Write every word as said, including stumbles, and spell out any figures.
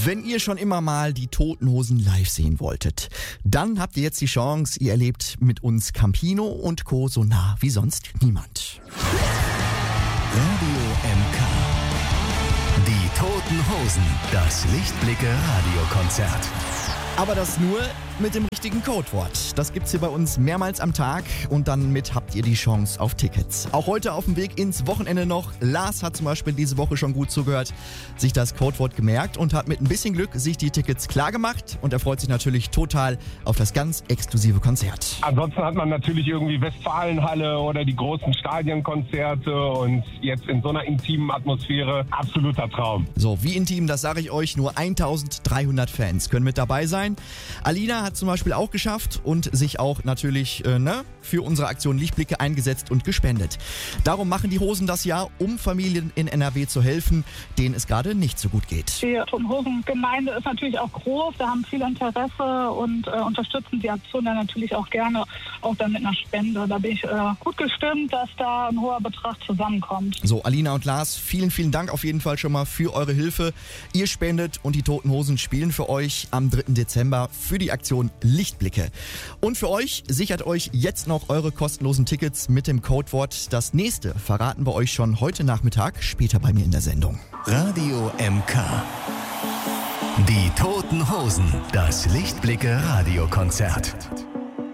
Wenn ihr schon immer mal die Toten Hosen live sehen wolltet, dann habt ihr jetzt die Chance. Ihr erlebt mit uns Campino und Co. so nah wie sonst niemand. Radio M K. Die Toten Hosen. Das Lichtblicke-Radiokonzert. Aber das nur mit dem richtigen Codewort. Das gibt's hier bei uns mehrmals am Tag und dann mit habt ihr die Chance auf Tickets. Auch heute auf dem Weg ins Wochenende noch. Lars hat zum Beispiel diese Woche schon gut zugehört, sich das Codewort gemerkt und hat mit ein bisschen Glück sich die Tickets klar gemacht und er freut sich natürlich total auf das ganz exklusive Konzert. Ansonsten hat man natürlich irgendwie Westfalenhalle oder die großen Stadionkonzerte und jetzt in so einer intimen Atmosphäre absoluter Traum. So, wie intim, das sage ich euch, nur eintausenddreihundert Fans können mit dabei sein. Alina hat zum Beispiel auch geschafft und sich auch natürlich äh, ne, für unsere Aktion Lichtblicke eingesetzt und gespendet. Darum machen die Hosen das Jahr, um Familien in N R W zu helfen, denen es gerade nicht so gut geht. Die Toten Hosen Gemeinde ist natürlich auch groß, da haben viele Interesse und äh, unterstützen die Aktion dann natürlich auch gerne, auch dann mit einer Spende. Da bin ich äh, gut gestimmt, dass da ein hoher Betrag zusammenkommt. So, Alina und Lars, vielen, vielen Dank auf jeden Fall schon mal für eure Hilfe. Ihr spendet und die Toten Hosen spielen für euch am dritten Dezember für die Aktion Lichtblicke. Und für euch sichert euch jetzt noch eure kostenlosen Tickets mit dem Codewort. Das nächste verraten wir euch schon heute Nachmittag, später bei mir in der Sendung. Radio M K. Die Toten Hosen. Das Lichtblicke-Radiokonzert.